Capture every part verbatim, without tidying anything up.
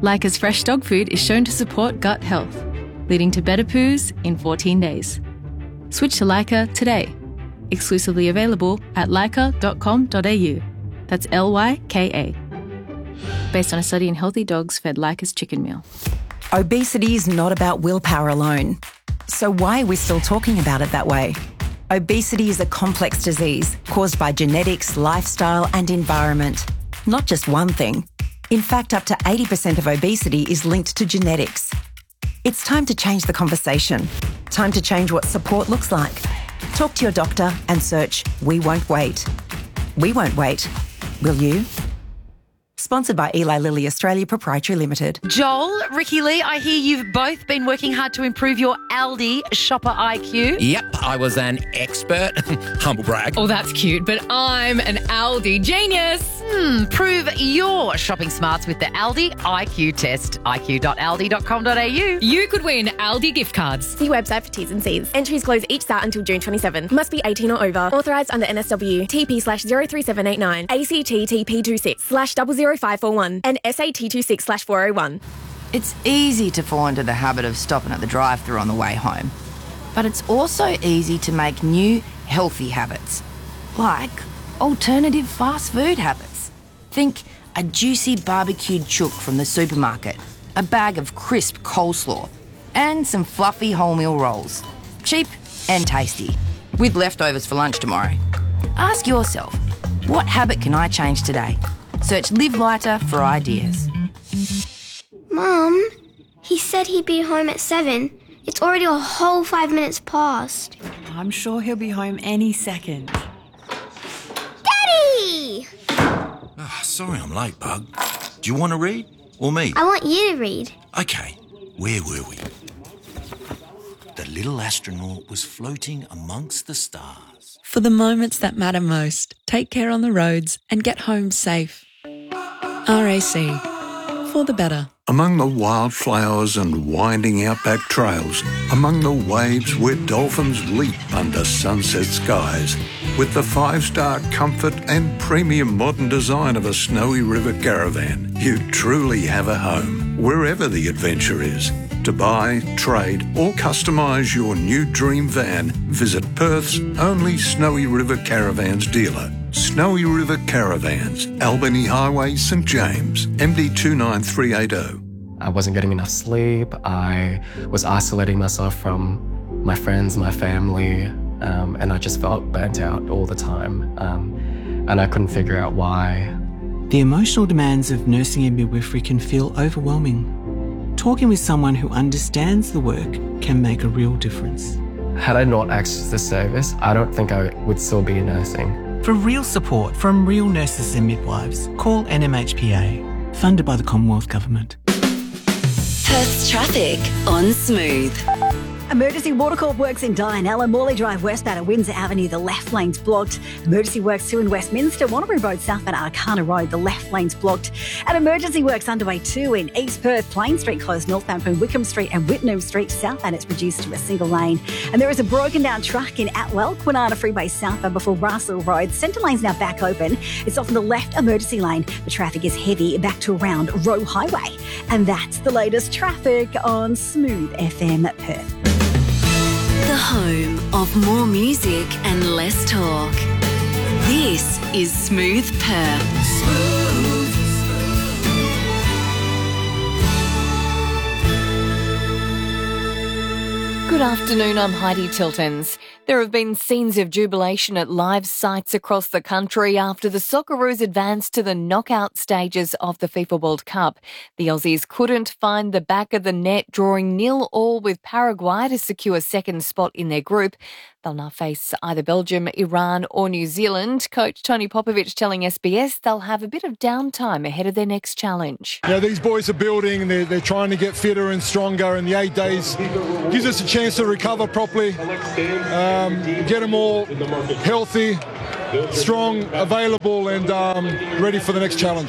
Leica's fresh dog food is shown to support gut health, leading to better poos in fourteen days. Switch to Leica today. Exclusively available at leica dot com dot a u. That's L Y K A. Based on a study in healthy dogs fed Leica's chicken meal. Obesity is not about willpower alone. So why are we still talking about it that way? Obesity is a complex disease caused by genetics, lifestyle and environment. Not just one thing. In fact, up to eighty percent of obesity is linked to genetics. It's time to change the conversation. Time to change what support looks like. Talk to your doctor and search We Won't Wait. We won't wait. Will you? Sponsored by Eli Lilly Australia Proprietary Limited. Joel, Ricky Lee, I hear you've both been working hard to improve your Aldi shopper I Q. Yep, I was an expert. Humble brag. Oh, that's cute, but I'm an Aldi genius. Hmm, prove your shopping smarts with the Aldi I Q test. I Q dot aldi dot com dot a u. You could win Aldi gift cards. See website for T's and C's. Entries close each start until June twenty-seventh. Must be eighteen or over. Authorised under N S W. T P slash zero three seven eight nine. A C T T P two six slash double zero five four one. And S A T two six slash four oh one. It's easy to fall into the habit of stopping at the drive-thru on the way home. But it's also easy to make new, healthy habits. Like alternative fast food habits. Think a juicy barbecued chook from the supermarket, a bag of crisp coleslaw, and some fluffy wholemeal rolls. Cheap and tasty, with leftovers for lunch tomorrow. Ask yourself, what habit can I change today? Search Live Lighter for ideas. Mum, he said he'd be home at seven. It's already a whole five minutes past. I'm sure he'll be home any second. Daddy! Oh, sorry I'm late, Bug. Do you want to read or me? I want you to read. Okay, where were we? The little astronaut was floating amongst the stars. For the moments that matter most, take care on the roads and get home safe. R A C. For the better. Among the wildflowers and winding outback trails, among the waves where dolphins leap under sunset skies, with the five-star comfort and premium modern design of a Snowy River caravan, you truly have a home, wherever the adventure is. To buy, trade or customise your new dream van, visit Perth's only Snowy River Caravans dealer. Snowy River Caravans, Albany Highway, St James, M D two nine three eight zero. I wasn't getting enough sleep. I was isolating myself from my friends, my family, um, and I just felt burnt out all the time. Um, and I couldn't figure out why. The emotional demands of nursing and midwifery can feel overwhelming. Talking with someone who understands the work can make a real difference. Had I not accessed this service, I don't think I would still be nursing. For real support from real nurses and midwives, call N M H P A, funded by the Commonwealth Government. Perth's traffic on Smooth. Emergency Water Corp works in Dianella, Morley Drive westbound at Windsor Avenue, the left lane's blocked. Emergency works too in Westminster, Wanneroo Road southbound at Arcana Road, the left lane's blocked. And emergency works underway too in East Perth, Plain Street closed northbound from Wickham Street and Whitnam Street southbound. It's reduced to a single lane. And there is a broken down truck in Atwell, Kwinana Freeway southbound before Russell Road. Centre lane's now back open. It's off in the left emergency lane. The traffic is heavy back to around Roe Highway. And that's the latest traffic on Smooth F M Perth. The home of more music and less talk. This is Smooth Perth. Smooth. Good afternoon, I'm Heidi Tiltons. There have been scenes of jubilation at live sites across the country after the Socceroos advanced to the knockout stages of the FIFA World Cup. The Aussies couldn't find the back of the net, drawing nil all with Paraguay to secure second spot in their group. They'll now face either Belgium, Iran or New Zealand. Coach Tony Popovic telling S B S they'll have a bit of downtime ahead of their next challenge. Yeah, these boys are building, they're, they're trying to get fitter and stronger, and the eight days gives us a chance to recover properly, um, get them all healthy, strong, available and um, ready for the next challenge.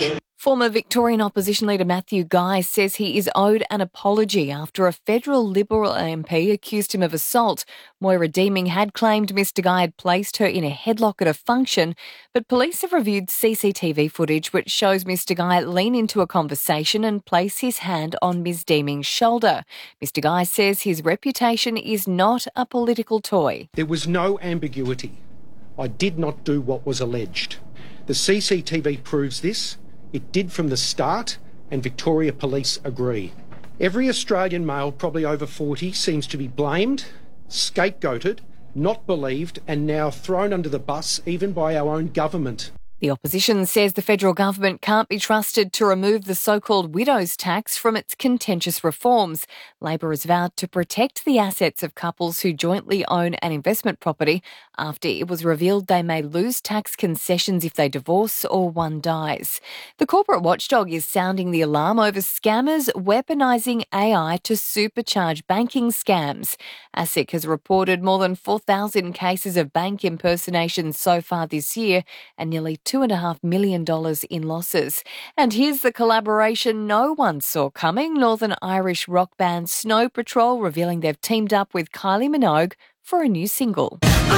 Former Victorian opposition leader Matthew Guy says he is owed an apology after a federal Liberal M P accused him of assault. Moira Deeming had claimed Mr Guy had placed her in a headlock at a function, but police have reviewed C C T V footage which shows Mr Guy lean into a conversation and place his hand on Miz Deeming's shoulder. Mr Guy says his reputation is not a political toy. There was no ambiguity. I did not do what was alleged. The C C T V proves this. It did from the start, and Victoria Police agree. Every Australian male, probably over forty, seems to be blamed, scapegoated, not believed, and now thrown under the bus even by our own government. The opposition says the federal government can't be trusted to remove the so-called widow's tax from its contentious reforms. Labor has vowed to protect the assets of couples who jointly own an investment property after it was revealed they may lose tax concessions if they divorce or one dies. The corporate watchdog is sounding the alarm over scammers weaponising A I to supercharge banking scams. ASIC has reported more than four thousand cases of bank impersonations so far this year and nearly two and a half million dollars in losses. And here's the collaboration no one saw coming. Northern Irish rock band Snow Patrol revealing they've teamed up with Kylie Minogue for a new single.